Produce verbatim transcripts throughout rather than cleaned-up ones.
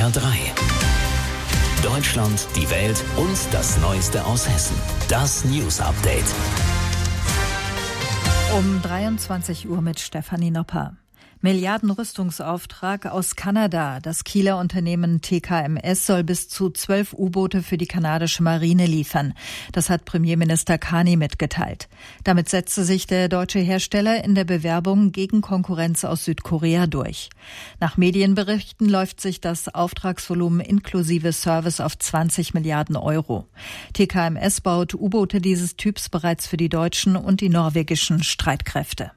R drei. Deutschland, die Welt und das Neueste aus Hessen. Das News Update. Um dreiundzwanzig Uhr mit Stefanie Nopper. Milliardenrüstungsauftrag aus Kanada. Das Kieler Unternehmen T K M S soll bis zu zwölf U-Boote für die kanadische Marine liefern. Das hat Premierminister Carney mitgeteilt. Damit setzte sich der deutsche Hersteller in der Bewerbung gegen Konkurrenz aus Südkorea durch. Nach Medienberichten läuft sich das Auftragsvolumen inklusive Service auf zwanzig Milliarden Euro. T K M S baut U-Boote dieses Typs bereits für die deutschen und die norwegischen Streitkräfte.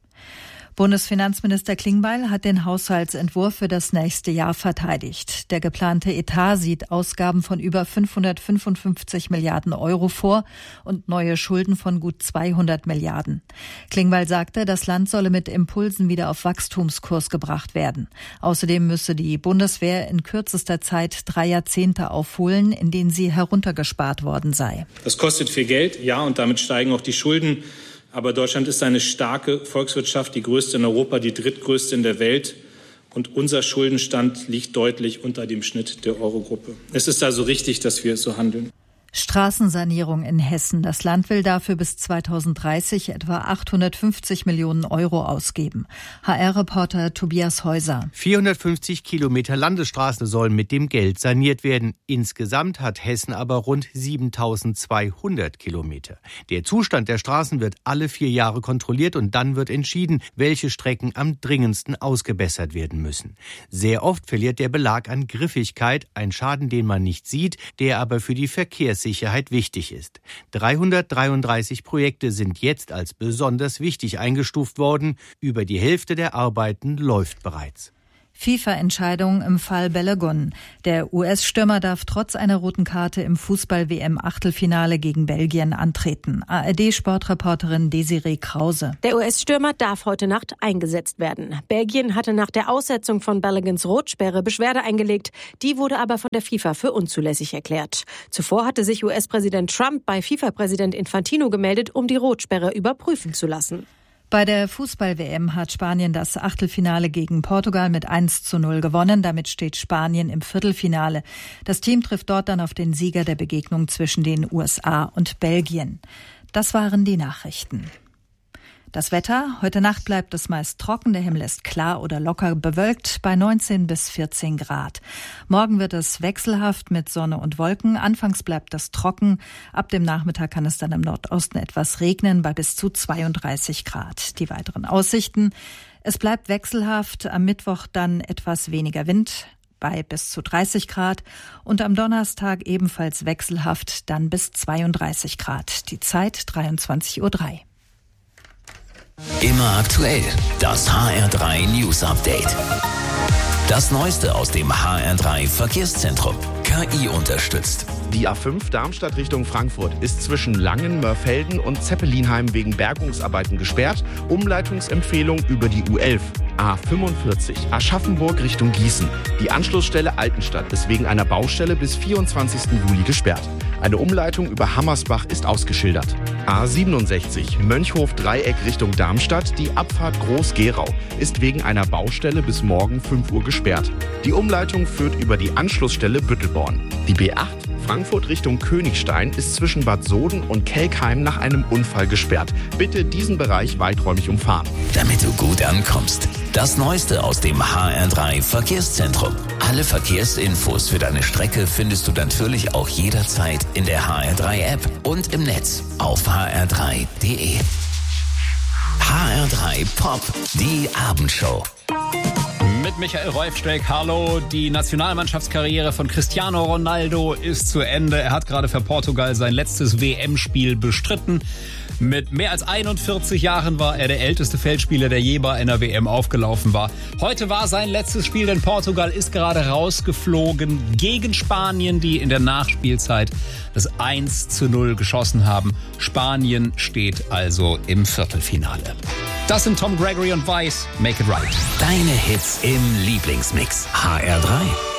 Bundesfinanzminister Klingbeil hat den Haushaltsentwurf für das nächste Jahr verteidigt. Der geplante Etat sieht Ausgaben von über fünfhundertfünfundfünfzig Milliarden Euro vor und neue Schulden von gut zweihundert Milliarden. Klingbeil sagte, das Land solle mit Impulsen wieder auf Wachstumskurs gebracht werden. Außerdem müsse die Bundeswehr in kürzester Zeit drei Jahrzehnte aufholen, in denen sie heruntergespart worden sei. Das kostet viel Geld, ja, und damit steigen auch die Schulden. Aber Deutschland ist eine starke Volkswirtschaft, die größte in Europa, die drittgrößte in der Welt. Und unser Schuldenstand liegt deutlich unter dem Schnitt der Eurogruppe. Es ist also richtig, dass wir so handeln. Straßensanierung in Hessen. Das Land will dafür bis zweitausenddreißig etwa achthundertfünfzig Millionen Euro ausgeben. H R-Reporter Tobias Häuser. vierhundertfünfzig Kilometer Landesstraßen sollen mit dem Geld saniert werden. Insgesamt hat Hessen aber rund siebentausendzweihundert Kilometer. Der Zustand der Straßen wird alle vier Jahre kontrolliert und dann wird entschieden, welche Strecken am dringendsten ausgebessert werden müssen. Sehr oft verliert der Belag an Griffigkeit, ein Schaden, den man nicht sieht, der aber für die Verkehrssicherheit Sicherheit wichtig ist. dreihundertdreiunddreißig Projekte sind jetzt als besonders wichtig eingestuft worden. Über die Hälfte der Arbeiten läuft bereits. FIFA-Entscheidung im Fall Balogun. Der U S-Stürmer darf trotz einer roten Karte im Fußball-W M-Achtelfinale gegen Belgien antreten. A R D-Sportreporterin Desiree Krause. Der U S-Stürmer darf heute Nacht eingesetzt werden. Belgien hatte nach der Aussetzung von Balogans Rotsperre Beschwerde eingelegt. Die wurde aber von der FIFA für unzulässig erklärt. Zuvor hatte sich U S-Präsident Trump bei FIFA-Präsident Infantino gemeldet, um die Rotsperre überprüfen zu lassen. Bei der Fußball-W M hat Spanien das Achtelfinale gegen Portugal mit eins zu null gewonnen. Damit steht Spanien im Viertelfinale. Das Team trifft dort dann auf den Sieger der Begegnung zwischen den U S A und Belgien. Das waren die Nachrichten. Das Wetter: Heute Nacht bleibt es meist trocken, der Himmel ist klar oder locker bewölkt bei neunzehn bis vierzehn Grad. Morgen wird es wechselhaft mit Sonne und Wolken. Anfangs bleibt es trocken. Ab dem Nachmittag kann es dann im Nordosten etwas regnen bei bis zu zweiunddreißig Grad. Die weiteren Aussichten: Es bleibt wechselhaft, am Mittwoch dann etwas weniger Wind bei bis zu dreißig Grad und am Donnerstag ebenfalls wechselhaft, dann bis zweiunddreißig Grad. Die Zeit dreiundzwanzig Uhr drei. Immer aktuell, das H R drei News Update. Das Neueste aus dem H R drei Verkehrszentrum. K I unterstützt. Die A fünf Darmstadt Richtung Frankfurt ist zwischen Langen, Mörfelden und Zeppelinheim wegen Bergungsarbeiten gesperrt. Umleitungsempfehlung über die U elf. A fünfundvierzig Aschaffenburg Richtung Gießen. Die Anschlussstelle Altenstadt ist wegen einer Baustelle bis vierundzwanzigsten Juli gesperrt. Eine Umleitung über Hammersbach ist ausgeschildert. A siebenundsechzig Mönchhof-Dreieck Richtung Darmstadt. Die Abfahrt Groß-Gerau ist wegen einer Baustelle bis morgen fünf Uhr gesperrt. Die Umleitung führt über die Anschlussstelle Büttelborn. Die B acht Frankfurt Richtung Königstein ist zwischen Bad Soden und Kelkheim nach einem Unfall gesperrt. Bitte diesen Bereich weiträumig umfahren. Damit du gut ankommst. Das Neueste aus dem H R drei Verkehrszentrum. Alle Verkehrsinfos für deine Strecke findest du natürlich auch jederzeit in der H R drei App und im Netz auf h r drei punkt d e. H R drei Pop, die Abendshow. Mit Michael Reufsteck, hallo. Die Nationalmannschaftskarriere von Cristiano Ronaldo ist zu Ende. Er hat gerade für Portugal sein letztes W M-Spiel bestritten. Mit mehr als einundvierzig Jahren war er der älteste Feldspieler, der je bei einer W M aufgelaufen war. Heute war sein letztes Spiel, denn Portugal ist gerade rausgeflogen gegen Spanien, die in der Nachspielzeit das eins zu null geschossen haben. Spanien steht also im Viertelfinale. Das sind Tom Gregory und Weiss, Make It Right. Deine Hits im Lieblingsmix. H R drei.